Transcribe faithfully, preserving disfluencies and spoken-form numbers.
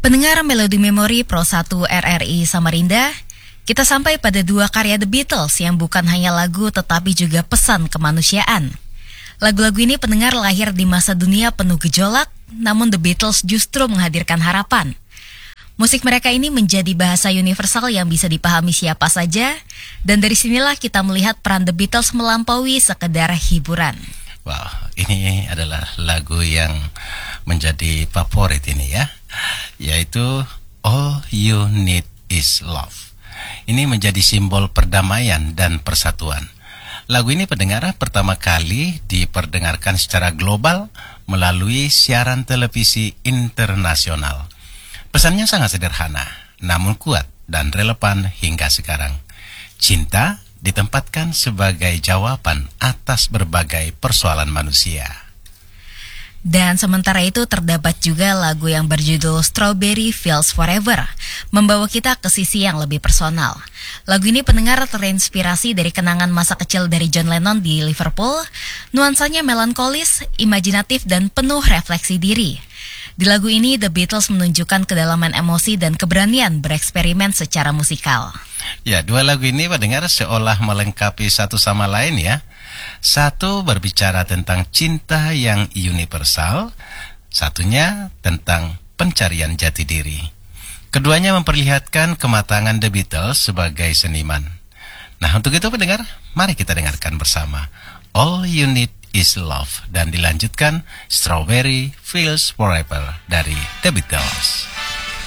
Pendengar Melodi Memori Pro satu R R I Samarinda, kita sampai pada dua karya The Beatles yang bukan hanya lagu tetapi juga pesan kemanusiaan. Lagu-lagu ini pendengar lahir di masa dunia penuh gejolak, namun The Beatles justru menghadirkan harapan. Musik mereka ini menjadi bahasa universal yang bisa dipahami siapa saja, dan dari sinilah kita melihat peran The Beatles melampaui sekedar hiburan. Wow, ini adalah lagu yang menjadi favorit ini ya, yaitu All You Need Is Love. Ini menjadi simbol perdamaian dan persatuan. Lagu ini pendengar pertama kali diperdengarkan secara global melalui siaran televisi internasional. Pesannya sangat sederhana, namun kuat dan relevan hingga sekarang. Cinta ditempatkan sebagai jawaban atas berbagai persoalan manusia. Dan sementara itu terdapat juga lagu yang berjudul Strawberry Fields Forever, membawa kita ke sisi yang lebih personal. Lagu ini pendengar terinspirasi dari kenangan masa kecil dari John Lennon di Liverpool. Nuansanya melankolis, imajinatif, dan penuh refleksi diri. Di lagu ini, The Beatles menunjukkan kedalaman emosi dan keberanian bereksperimen secara musikal. Ya, dua lagu ini pendengar seolah melengkapi satu sama lain ya. Satu berbicara tentang cinta yang universal, satunya tentang pencarian jati diri. Keduanya memperlihatkan kematangan The Beatles sebagai seniman. Nah, untuk itu pendengar, mari kita dengarkan bersama All You Need Is Love dan dilanjutkan Strawberry Fields Forever dari The Beatles.